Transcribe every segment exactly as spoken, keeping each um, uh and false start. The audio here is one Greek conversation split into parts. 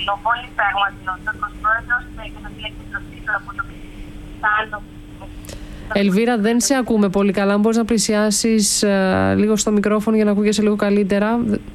θέλω πολύ πράγματι ο Τούρκος πρόεδρος και θα την εκπληρωθεί από το Πακιστάν. Ελβίρα, δεν σε ακούμε πολύ καλά. Μπορείς να πλησιάσεις uh, λίγο στο μικρόφωνο για να ακούγεσαι λίγο καλύτερα.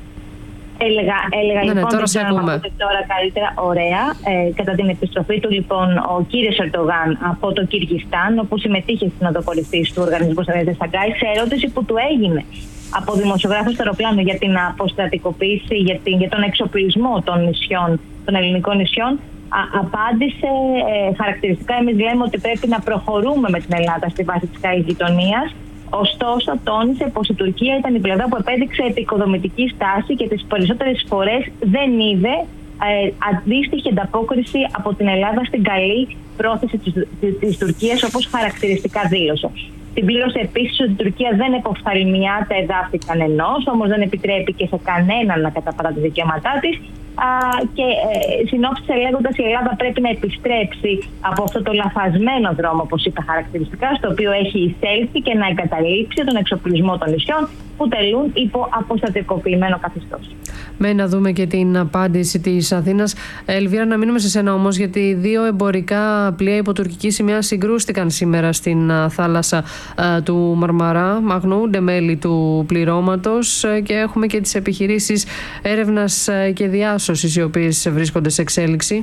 Έλεγα, έλεγα ναι, λοιπόν, ναι, τώρα σε ακούμε. Τώρα καλύτερα, ωραία. Ε, κατά την επιστροφή του, λοιπόν, ο κύριος Ερντογάν από το Κυργιστάν, όπου συμμετείχε στην οδοκορυφή του Οργανισμού Σταθερότητας Σαγκάη, σε ερώτηση που του έγινε από δημοσιογράφους στο αεροπλάνο για την αποστρατικοποίηση, για, την, για τον εξοπλισμό των νησιών, των ελληνικών νησιών, α, απάντησε ε, χαρακτηριστικά. Εμείς λέμε ότι πρέπει να προχωρούμε με την Ελλάδα στη βάση της καλής γειτονίας. Ωστόσο, τόνισε πως η Τουρκία ήταν η πλευρά που επέδειξε επικοδομητική στάση και τις περισσότερες φορές δεν είδε ε, αντίστοιχη ανταπόκριση από την Ελλάδα στην καλή πρόθεση της, της, της Τουρκίας, όπως χαρακτηριστικά δήλωσε. Συμπλήρωσε επίσης ότι η Τουρκία δεν εποφθαλμιά τα εδάφη κανενός, όμως δεν επιτρέπει και σε κανέναν να καταπατά τα δικαιώματά της. Α, και ε, συνόψισε λέγοντας η Ελλάδα πρέπει να επιστρέψει από αυτό το λαθασμένο δρόμο, όπως είπα χαρακτηριστικά, στο οποίο έχει εισέλθει και να εγκαταλείψει τον εξοπλισμό των νησιών που τελούν υπό αποστατικοποιημένο καθεστώς. Με να δούμε και την απάντηση της Αθήνας. Ελβίρα, να μείνουμε σε σένα όμως, γιατί δύο εμπορικά πλοία υπό τουρκική σημαία συγκρούστηκαν σήμερα στην θάλασσα α, του Μαρμαρά. Αγνοούνται μέλη του πληρώματος και έχουμε και τις επιχειρήσεις έρευνας και διάσωσης, οι οποίες βρίσκονται σε εξέλιξη.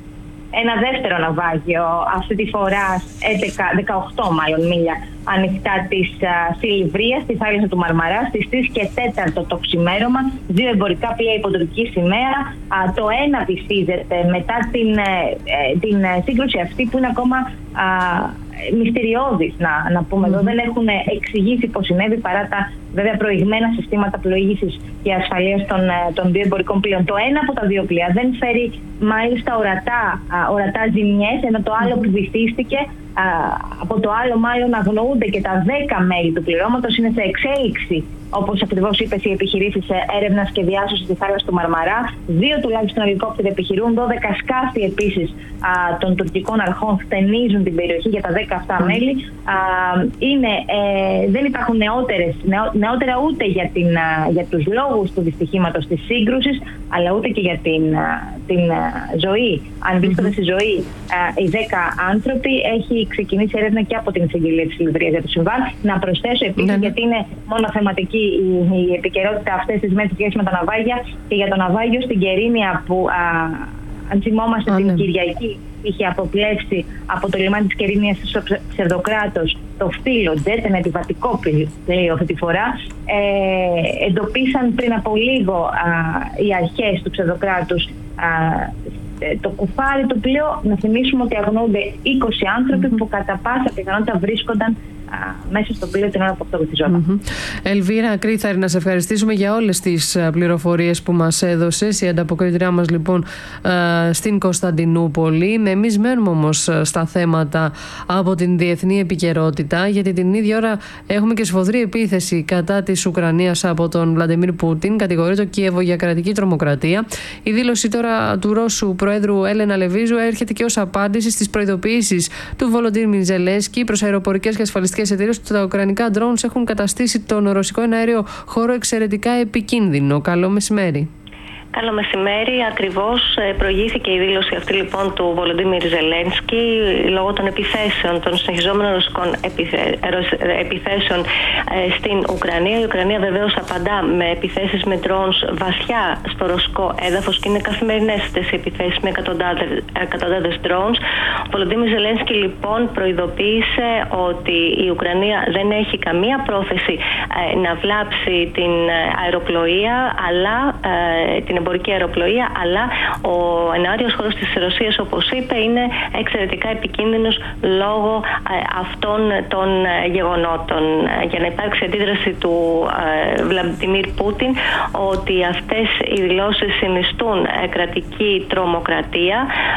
Ένα δεύτερο ναυάγιο, αυτή τη φορά έντεκα, δεκαοκτώ μάλλον μίλια ανοιχτά της Σιλιβρίας, στη θάλασσα του Μαρμαρά, στις τρεις και τέσσερα το ξημέρωμα. Δύο εμπορικά πλοία υπό τουρκική σημαία. Α, το ένα βυθίζεται μετά την, ε, την σύγκρουση αυτή, που είναι ακόμα α, μυστηριώδης, να, να πούμε εδώ. Mm-hmm. Δεν έχουν εξηγήσει πώς συνέβη, παρά τα βέβαια προηγμένα συστήματα πλοήγησης και ασφαλείας των, των δύο εμπορικών πλοίων. Το ένα από τα δύο πλοία δεν φέρει μάλιστα ορατά, ορατά ζημιές, ενώ το άλλο που βυθίστηκε, α, από το άλλο μάλλον αγνοούνται και τα δέκα μέλη του πληρώματος. Είναι σε εξέλιξη, όπως ακριβώς είπες, οι επιχειρήσεις έρευνας και διάσωσης στη θάλασσα του Μαρμαρά. Δύο τουλάχιστον ελικόπτεροι επιχειρούν, δώδεκα σκάφη επίσης α, των τουρκικών αρχών χτενίζουν την περιοχή για τα δέκα αυτά μέλη. Α, είναι, ε, δεν υπάρχουν νεότερες, νεό, νεότερα ούτε για, την, α, για τους λόγους του δυστυχήματος της σύγκρουσης, αλλά ούτε και για την, α, την α, ζωή. Αν βρίσκονται στη ζωή α, οι δέκα άνθρωποι, έχει ξεκινήσει έρευνα και από την εισαγγελία της Σιλιβρίας για το συμβάν. Να προσθέσω επίσης, γιατί είναι μόνο θεματική η, η επικαιρότητα αυτές τις μέρες σχέση με τα ναυάγια, και για το ναυάγιο στην Κερίνια που, α, αν θυμόμαστε, την ναι. Κυριακή είχε αποπλέψει από το λιμάνι της Κερίνιας στο ψευδοκράτος το φύλλο τζετ, ένα επιβατικό πλοίο αυτή τη φορά. Ε, εντοπίσαν πριν από λίγο α, οι αρχές του ψευδοκράτους α, το κουφάρι του πλοίου. Να θυμίσουμε ότι αγνοούνται είκοσι άνθρωποι mm-hmm. που κατά πάσα πιθανότητα βρίσκονταν μέσα στο πλοίο την ώρα που αυτό βυθιζόταν. Mm-hmm. Ελβίρα Κρύθαρη, να σε ευχαριστήσουμε για όλες τις πληροφορίες που μας έδωσες. Η ανταποκριτριά μας λοιπόν στην Κωνσταντινούπολη. Εμείς μένουμε όμως στα θέματα από την διεθνή επικαιρότητα, γιατί την ίδια ώρα έχουμε και σφοδρή επίθεση κατά της Ουκρανίας από τον Βλαντιμίρ Πούτιν. Κατηγορεί το Κίεβο για κρατική τρομοκρατία. Η δήλωση τώρα του Ρώσου Προέδρου Έλενα Λεβίζου έρχεται και ως απάντηση στις προειδοποιήσεις του Βολοντίμιρ Ζελένσκι προς αεροπορικές και ασφαλιστικές εταιρείες ότι τα ουκρανικά drones έχουν καταστήσει τον ρωσικό εναέριο χώρο εξαιρετικά επικίνδυνο. Καλό μεσημέρι. Καλό μεσημέρι. Ακριβώς προηγήθηκε η δήλωση αυτή λοιπόν του Βολοντίμιρ Ζελένσκι λόγω των επιθέσεων, των συνεχιζόμενων ρωσικών επιθέσεων στην Ουκρανία. Η Ουκρανία βεβαίως απαντά με επιθέσεις με drones βασιά στο ρωσικό έδαφος και είναι καθημερινές αυτές οι επιθέσεις με εκατοντάδες drones. Ο Βολοντίμιρ Ζελένσκι λοιπόν προειδοποίησε ότι η Ουκρανία δεν έχει καμία πρόθεση να βλάψει την αεροπλοεία, αλλά την εμπορική αεροπλοεία, αλλά ο εναέριος χώρος της Ρωσίας, όπως είπε, είναι εξαιρετικά επικίνδυνος λόγω αυτών των γεγονότων. Για να υπάρξει αντίδραση του Βλαντιμίρ Πούτιν ότι αυτές οι δηλώσεις συνιστούν κρατική τρομοκρατία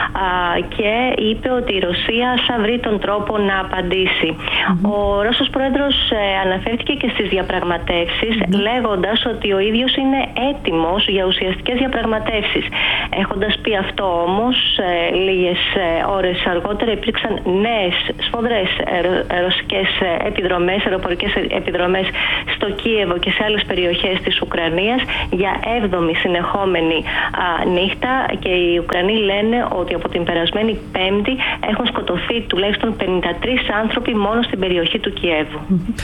και είπε ότι η Ρωσία θα βρει τον τρόπο να απαντήσει. Mm-hmm. Ο Ρώσος Πρόεδρος αναφέρθηκε και στις διαπραγματεύσεις mm-hmm. λέγοντας ότι ο ίδιος είναι έτοιμος για ουσιαστικές ειρηνευτικές διαπραγματεύσεις. Έχοντας πει αυτό όμως, ε, λίγες ε, ώρες αργότερα υπήρξαν νέες σφοδρές ε, ρωσικές επιδρομές, αεροπορικές επιδρομές στο Κίεβο και σε άλλες περιοχές της Ουκρανίας για έβδομη συνεχόμενη α, νύχτα, και οι Ουκρανοί λένε ότι από την περασμένη Πέμπτη έχουν σκοτωθεί τουλάχιστον πενήντα τρεις άνθρωποι μόνο στην περιοχή του Κιέβου.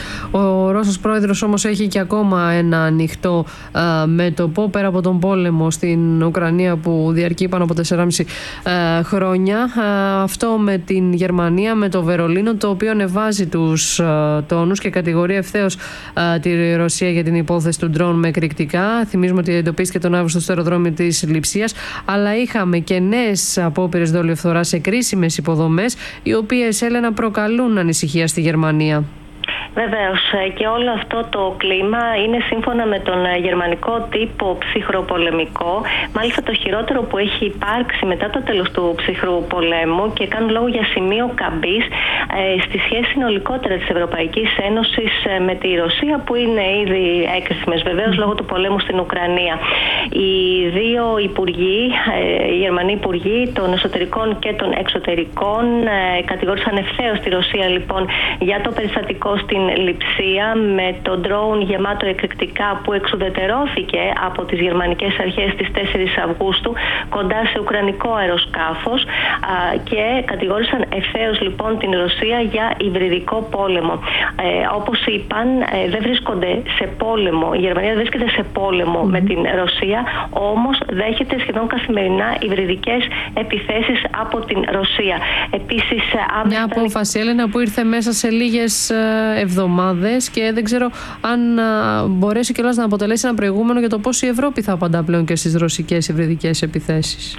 Ο Ρώσος πρόεδρος όμως έχει και ακόμα ένα ανοιχτό α, μέτωπο πέρα από τον πόλεμο στην Ουκρανία που διαρκεί πάνω από τέσσερα και μισό α, χρόνια. Α, αυτό με την Γερμανία, με το Βερολίνο, το οποίο ανεβάζει τους α, τόνους και κατηγορεί ευθέως α, τη Ρωσία για την υπόθεση του ντρόουν με εκρηκτικά. Θυμίζουμε ότι εντοπίστηκε τον Αύγουστο στο αεροδρόμιο της Λειψίας, αλλά είχαμε και νέες απόπειρες δολιοφθοράς σε κρίσιμες υποδομές, οι οποίες, Έλενα, προκαλούν ανησυχία στη Γερμανία. Βεβαίως, και όλο αυτό το κλίμα είναι σύμφωνα με τον γερμανικό τύπο ψυχροπολεμικό, μάλιστα το χειρότερο που έχει υπάρξει μετά το τέλος του ψυχρού πολέμου, και κάνουν λόγο για σημείο καμπής ε, στη σχέση συνολικότερα της Ευρωπαϊκής Ένωσης με τη Ρωσία, που είναι ήδη έκρηθμες βεβαίως λόγω του πολέμου στην Ουκρανία. Οι δύο υπουργοί, ε, οι Γερμανοί υπουργοί των εσωτερικών και των εξωτερικών, ε, κατηγόρησαν ευθέως τη Ρωσία λοιπόν για το περιστατικό στην Λειψία με το ντρόουν γεμάτο εκρηκτικά που εξουδετερώθηκε από τις γερμανικές αρχές τις τέσσερις Αυγούστου κοντά σε ουκρανικό αεροσκάφος, α, και κατηγόρησαν ευθέως λοιπόν την Ρωσία για υβριδικό πόλεμο. Ε, όπως είπαν, ε, δεν βρίσκονται σε πόλεμο, η Γερμανία δεν βρίσκεται σε πόλεμο mm-hmm. με την Ρωσία, όμως δέχεται σχεδόν καθημερινά υβριδικές επιθέσεις από την Ρωσία. Επίσης, μια απόφαση, Έλενα, που ήρθε μέσα σε λίγες εβδομάδες και δεν ξέρω αν μπορέσει κιόλας να αποτελέσει ένα προηγούμενο για το πώς η Ευρώπη θα απαντά πλέον και στις ρωσικές υβριδικές επιθέσεις.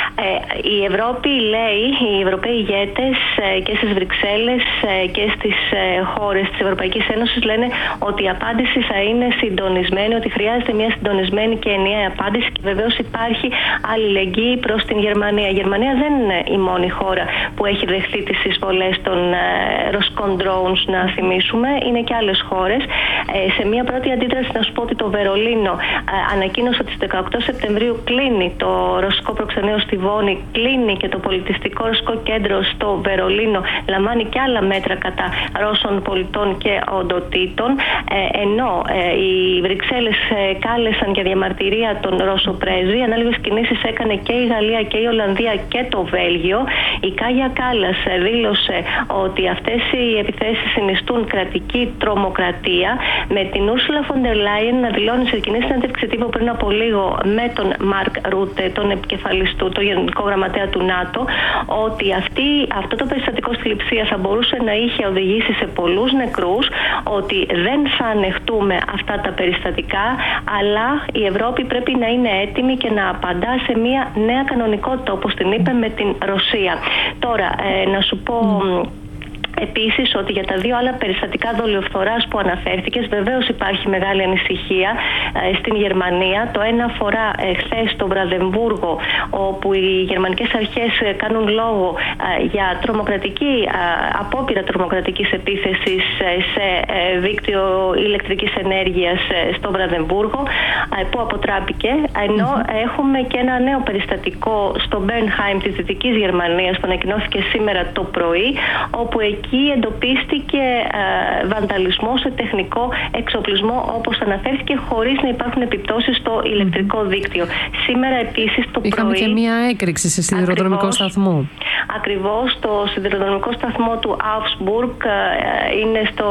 Ε, η Ευρώπη, λέει, οι Ευρωπαίοι ηγέτες ε, και στις Βρυξέλλες ε, και στις ε, χώρες της Ευρωπαϊκής Ένωσης λένε ότι η απάντηση θα είναι συντονισμένη, ότι χρειάζεται μια συντονισμένη και ενιαία απάντηση, και βεβαίως υπάρχει αλληλεγγύη προς την Γερμανία. Η Γερμανία δεν είναι η μόνη χώρα που έχει δεχθεί τις εισβολές των ε, ρωσικών drones, να θυμίσουμε, είναι και άλλες χώρες. Ε, σε μια πρώτη αντίδραση να σου πω ότι το Βερολίνο ε, ανακοίνωσε ότι στις δεκαοκτώ Σεπτεμβρίου κλείνει το ρωσικό προξενείο στη Βόνη, κλείνει και το πολιτιστικό ρωσικό κέντρο στο Βερολίνο, λαμβάνει και άλλα μέτρα κατά Ρώσων πολιτών και οντοτήτων, ε, ενώ ε, οι Βρυξέλλες ε, κάλεσαν για διαμαρτυρία τον Ρώσο πρέσβη. Ανάλογες κινήσεις έκανε και η Γαλλία και η Ολλανδία και το Βέλγιο. Η Κάγια Κάλλας ε, δήλωσε ότι αυτές οι επιθέσεις συνιστούν κρατική τρομοκρατία, με την Ούρσουλα φον ντερ Λάιεν να δηλώνει σε κοινή συνέντευξη τύπου πριν από λίγο με τον Μαρκ Ρούτε, τον επικεφαλής του, τον Γενικό Γραμματέα του ΝΑΤΟ, ότι αυτή, αυτό το περιστατικό στη Λειψία θα μπορούσε να είχε οδηγήσει σε πολλούς νεκρούς, ότι δεν θα ανεχτούμε αυτά τα περιστατικά, αλλά η Ευρώπη πρέπει να είναι έτοιμη και να απαντά σε μια νέα κανονικότητα, όπως την είπε, με την Ρωσία. Τώρα, ε, να σου πω... Mm. Επίσης, ότι για τα δύο άλλα περιστατικά δολιοφθοράς που αναφέρθηκες, βεβαίως υπάρχει μεγάλη ανησυχία ε, στην Γερμανία. Το ένα αφορά ε, χθες στο Βραδεμβούργο, όπου οι γερμανικές αρχές ε, κάνουν λόγο ε, για τρομοκρατική, ε, απόπειρα τρομοκρατικής επίθεσης ε, σε ε, δίκτυο ηλεκτρικής ενέργειας ε, στο Βραδεμβούργο, ε, που αποτράπηκε. Ενώ mm-hmm. έχουμε και ένα νέο περιστατικό στο Μπέρνχάιμ της Δυτικής Γερμανίας, που ανακοινώθηκε σήμερα το πρωί, όπου εκεί Εκεί εντοπίστηκε ε, βανταλισμό σε τεχνικό εξοπλισμό, όπως αναφέρθηκε, χωρίς να υπάρχουν επιπτώσεις στο ηλεκτρικό δίκτυο. Σήμερα επίσης το πρωί... Είχαμε και μία έκρηξη σε σιδηροδρομικό σταθμό. Ακριβώς, το σιδηροδρομικό σταθμό του Augsburg ε, είναι, στο,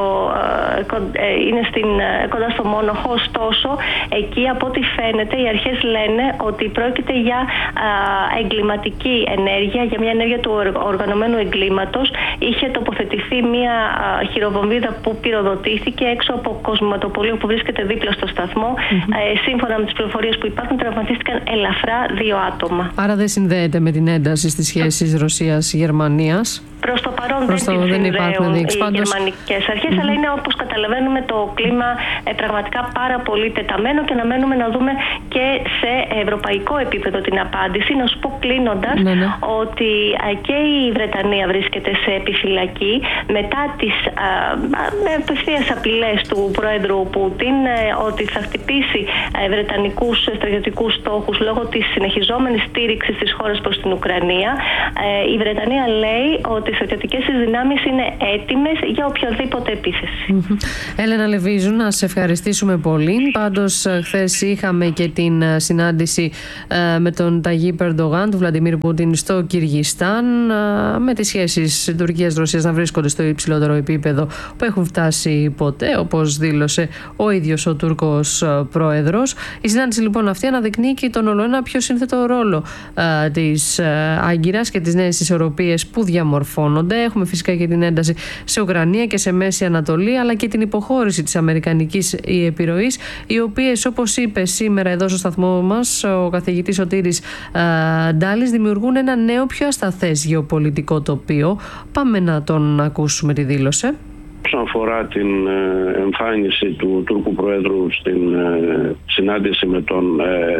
ε, είναι στην, ε, κοντά στο Μόνοχο. Ωστόσο, εκεί από ό,τι φαίνεται οι αρχές λένε ότι πρόκειται για ε, εγκληματική ενέργεια, για μια ενέργεια του οργανωμένου εγκλήματος. Είχε τοποθετηθεί μια α, χειροβομβίδα που πυροδοτήθηκε έξω από κοσμηματοπολείο που βρίσκεται δίπλα στο σταθμό. Mm-hmm. Ε, σύμφωνα με τις πληροφορίες που υπάρχουν, τραυματίστηκαν ελαφρά δύο άτομα. Άρα δεν συνδέεται με την ένταση στις σχέσεις Ρωσίας-Γερμανίας. Προς το παρόν δεν τις συνδέουν οι γερμανικές αρχές, mm-hmm. αλλά είναι, όπως καταλαβαίνουμε, το κλίμα ε, πραγματικά πάρα πολύ τεταμένο και αναμένουμε να δούμε και σε ευρωπαϊκό επίπεδο την απάντηση. Να σου πω κλείνοντας ναι, ναι. ότι ε, και η Βρετανία βρίσκεται σε επιφυλακή μετά τις απευθείας απειλές του Πρόεδρου Πούτιν ε, ότι θα χτυπήσει ε, βρετανικούς στρατιωτικούς στόχους λόγω της συνεχιζόμενης στήριξης της χώρας προς την Ουκρανία. Ε, η Βρετανία λέει ότι οι στρατιωτικές της δυνάμεις είναι έτοιμες για οποιαδήποτε επίθεση. Mm-hmm. Έλενα Λεβίζου, να σε ευχαριστήσουμε πολύ. Πάντως, χθες είχαμε και την συνάντηση ε, με τον Ταγίπ Ερντογάν, του Βλαντιμίρ Πούτιν, στο Κυργιστάν, ε, με τις σχέσεις Τουρκίας-Ρωσίας να βρίσκονται στο υψηλότερο επίπεδο που έχουν φτάσει ποτέ, όπως δήλωσε ο ίδιος ο Τούρκος πρόεδρος. Η συνάντηση λοιπόν αυτή αναδεικνύει και τον ολοένα πιο σύνθετο ρόλο ε, της ε, Άγκυρας και τις νέες ισορροπίες που διαμορφώνονται. Έχουμε φυσικά και την ένταση σε Ουκρανία και σε Μέση Ανατολή, αλλά και την υποχώρηση της αμερικανικής επιρροής, οι οποίες, όπως είπε σήμερα εδώ στο σταθμό μας ο καθηγητής Σωτήρης ε, Ντάλης, δημιουργούν ένα νέο πιο ασταθές γεωπολιτικό τοπίο. Πάμε να τον ακούσουμε τη δήλωση. Όσον αφορά την εμφάνιση του Τούρκου Προέδρου στην συνάντηση με τον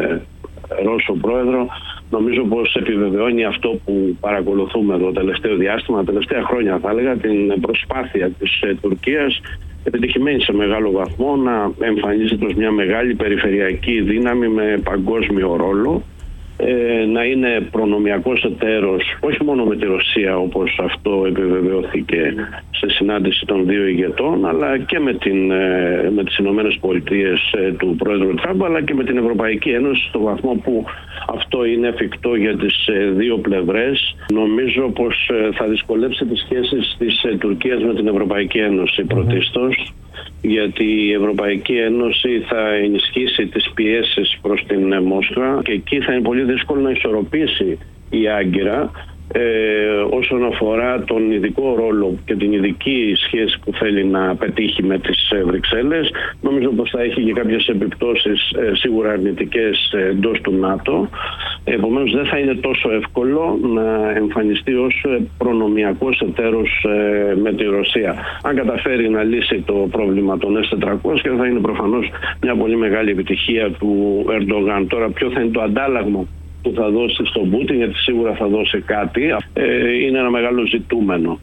Ρώσο Πρόεδρο, νομίζω πως επιβεβαιώνει αυτό που παρακολουθούμε εδώ το τελευταίο διάστημα, τα τελευταία χρόνια θα έλεγα, την προσπάθεια της Τουρκίας, επιτυχημένη σε μεγάλο βαθμό, να εμφανίζεται ως μια μεγάλη περιφερειακή δύναμη με παγκόσμιο ρόλο, ε, να είναι προνομιακός εταίρος όχι μόνο με τη Ρωσία, όπως αυτό επιβεβαιώθηκε σε συνάντηση των δύο ηγετών, αλλά και με, την, ε, με τις Ηνωμένες Πολιτείες ε, του Πρόεδρου Τραμπ, αλλά και με την Ευρωπαϊκή Ένωση, στο βαθμό που αυτό είναι εφικτό για τις ε, δύο πλευρές. Νομίζω πως ε, θα δυσκολέψει τις σχέσεις της ε, Τουρκίας με την Ευρωπαϊκή Ένωση πρωτίστως, γιατί η Ευρωπαϊκή Ένωση θα ενισχύσει τις πιέσεις προς την Μόσχα και εκεί θα είναι πολύ δύσκολο να ισορροπήσει η Άγκυρα ε, όσον αφορά τον ειδικό ρόλο και την ειδική σχέση που θέλει να πετύχει με τις Βρυξέλλες. Νομίζω πως θα έχει και κάποιες επιπτώσεις ε, σίγουρα αρνητικές εντός του ΝΑΤΟ. Επομένως δεν θα είναι τόσο εύκολο να εμφανιστεί ως προνομιακός εταίρος ε, με τη Ρωσία. Αν καταφέρει να λύσει το πρόβλημα των ες τετρακόσια, θα είναι προφανώς μια πολύ μεγάλη επιτυχία του Ερντογάν. Τώρα ποιο θα είναι το αντάλλαγμα που θα δώσει στον Πούτιν, γιατί σίγουρα θα δώσει κάτι, ε, είναι ένα μεγάλο ζητούμενο.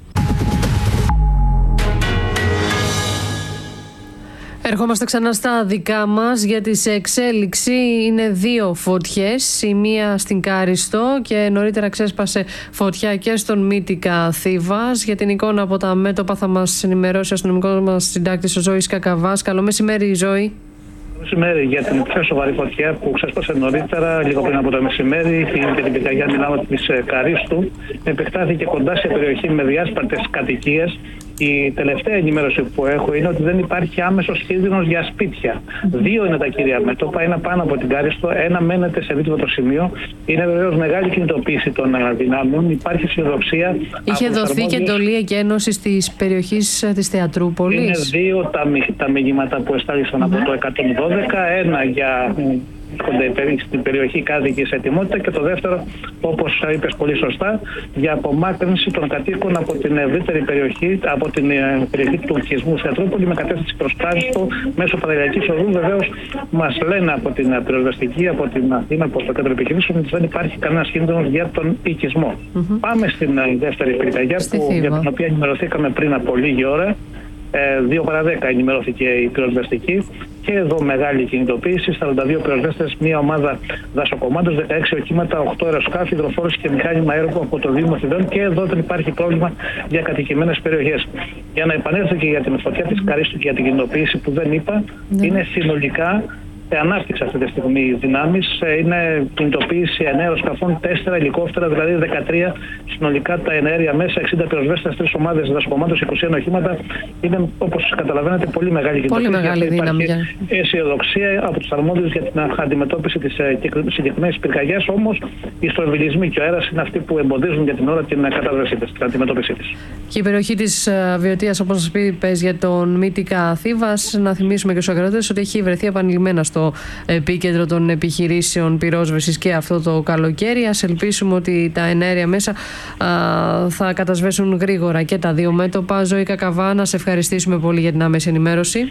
Ερχόμαστε ξανά στα δικά μας, γιατί σε εξέλιξη είναι δύο φωτιές. Η μία στην Κάριστο και νωρίτερα ξέσπασε φωτιά και στον Μύτικα Θήβας. Για την εικόνα από τα μέτωπα θα μας ενημερώσει ο αστυνομικός μας συντάκτης, ο Ζώης Κακαβάς. Καλό μεσημέρι, Ζώη. Μεσημέρι για την πιο σοβαρή φωτιά που ξέσπασε νωρίτερα, λίγο πριν από το μεσημέρι, και την πυρκαγιά μιλάμε της Καρίστου. Επεκτάθηκε κοντά σε περιοχή με διάσπαρτες κατοικίες. Η τελευταία ενημέρωση που έχω είναι ότι δεν υπάρχει άμεσος κίνδυνος για σπίτια. Δύο είναι τα κύρια μέτωπα, ένα πάνω από την Κάριστο, ένα μένεται σε δίπλα σημείο. Είναι βεβαίως μεγάλη κινητοποίηση των δυνάμεων. Υπάρχει αισιοδοξία. Είχε δοθεί και εντολή εκένωσης της περιοχής της Θεατρούπολης. Είναι δύο τα, τα μηνύματα που εστάλησαν mm-hmm. από το εκατόν δώδεκα. Ένα για στην περιοχή κάτοικοι σε ετοιμότητα και το δεύτερο, όπως είπες πολύ σωστά, για απομάκρυνση των κατοίκων από την ευρύτερη περιοχή, από την περιοχή του οικισμού Θεατρούπολη με κατεύθυνση προς Κάριστο μέσω παραλιακής οδού. Βεβαίως μας λένε από την πυροσβεστική, από την Αθήνα, από το κέντρο επιχειρήσεων, ότι δεν υπάρχει κανένας κίνδυνος για τον οικισμό. Mm-hmm. Πάμε στην δεύτερη πυρκαγιά για την οποία ενημερωθήκαμε πριν από λίγη ώρα. δύο παρά δέκα ενημερώθηκε η πυροσβεστική και εδώ μεγάλη κινητοποίηση, σαράντα δύο πυροσβέστες, μια ομάδα δασοκομάντων, δεκαέξι οχήματα, οκτώ αεροσκάφη, υδροφόρηση και μηχάνημα έργου από το Δήμο Θηβαίων και εδώ δεν υπάρχει πρόβλημα για κατοικημένες περιοχές. Για να επανέλθω και για την φωτιά της Καρίστου και για την κινητοποίηση που δεν είπα, ναι. είναι συνολικά ανάπτυξη αυτή τη στιγμή οι δυνάμεις. Είναι κινητοποίηση εννέα αεροσκαφών, τέσσερα ελικόπτερα, δηλαδή δεκατρία συνολικά τα εναέρια μέσα, εξήντα πυροσβέστες, τρεις ομάδες δασοκομάντων, είκοσι ένα οχήματα. Είναι, όπως καταλαβαίνετε, πολύ μεγάλη κινητοποίηση. Πολύ μεγάλη δύναμη. Υπάρχει αισιοδοξία από τους αρμόδιους για την αντιμετώπιση της συγκεκριμένης πυρκαγιάς. Όμως οι στροβιλισμοί και ο αέρας είναι αυτοί που εμποδίζουν για την ώρα την κατάδρασή της, την αντιμετώπιση της. Και η περιοχή της Βιωτίας, όπως σας είπες, για τον Μύτικα Θήβας, να θυμίσουμε και στους ακροατές ότι έχει βρεθεί επανειλημμένα στο στο επίκεντρο των επιχειρήσεων πυρόσβεσης και αυτό το καλοκαίρι. Ας ελπίσουμε ότι τα εναέρια μέσα α, θα κατασβέσουν γρήγορα και τα δύο μέτωπα. Ζωή Κακαβά, να σε ευχαριστήσουμε πολύ για την άμεση ενημέρωση.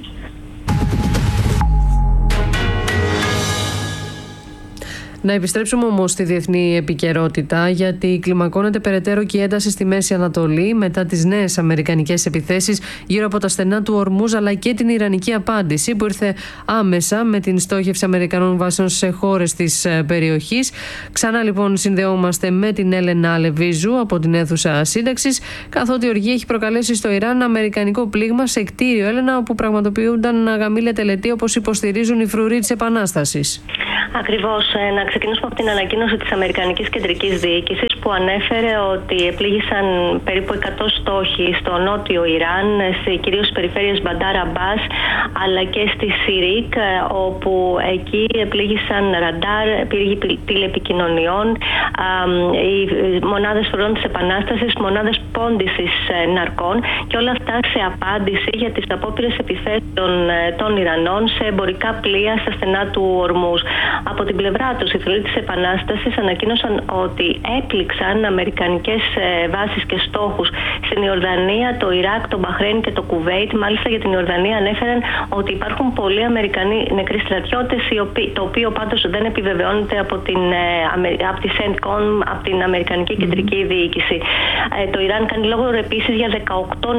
Να επιστρέψουμε όμως στη διεθνή επικαιρότητα, γιατί κλιμακώνεται περαιτέρω και η ένταση στη Μέση Ανατολή μετά τις νέες αμερικανικές επιθέσεις γύρω από τα στενά του Ορμούζ, αλλά και την ιρανική απάντηση που ήρθε άμεσα με την στόχευση αμερικανών βάσεων σε χώρες της περιοχής. Ξανά λοιπόν συνδεόμαστε με την Έλενα Αλεβίζου από την αίθουσα σύνταξης, καθότι η οργή έχει προκαλέσει στο Ιράν αμερικανικό πλήγμα σε κτίριο, Έλενα, όπου πραγματοποιούνταν γαμήλια τελετή, όπως υποστηρίζουν οι φρουροί της Επανάστασης. Ακριβώς. Να ξεκινήσουμε από την ανακοίνωση της Αμερικανικής Κεντρικής Διοίκησης, που ανέφερε ότι επλήγησαν περίπου εκατό στόχοι στο νότιο Ιράν, κυρίως στις περιφέρειες Μπαντάρ Αμπάς αλλά και στη Σιρίκ, όπου εκεί επλήγησαν ραντάρ, πύργοι τηλεπικοινωνιών, οι μονάδες φρουρών της Επανάστασης, μονάδες πόντισης ναρκών, και όλα αυτά σε απάντηση για τις απόπειρες επιθέσεων των Ιρανών σε εμπορικά πλοία στα στενά του Ορμούζ. Από την πλευρά τους, οι φρουροί της Επανάστασης ανακοίνωσαν ότι έπληξαν αμερικανικές βάσεις και στόχους στην Ιορδανία, το Ιράκ, το Μπαχρέιν και το Κουβέιτ. Μάλιστα για την Ιορδανία ανέφεραν ότι υπάρχουν πολλοί Αμερικανοί νεκροί στρατιώτες, το οποίο πάντως δεν επιβεβαιώνεται από την, από τη CENTCOM, από την Αμερικανική Κεντρική Διοίκηση. Το Ιράν κάνει λόγο επίσης για δεκαοκτώ